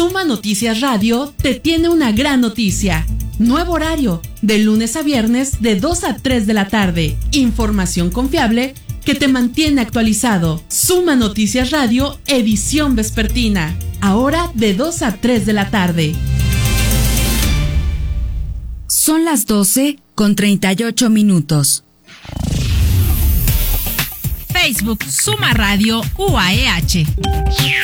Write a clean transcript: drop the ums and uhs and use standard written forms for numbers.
Suma Noticias Radio te tiene una gran noticia. Nuevo horario, de lunes a viernes de 2 a 3 de la tarde. Información confiable que te mantiene actualizado. Suma Noticias Radio, edición vespertina. Ahora de 2 a 3 de la tarde. Son las 12:38. Facebook Suma Radio UAEH.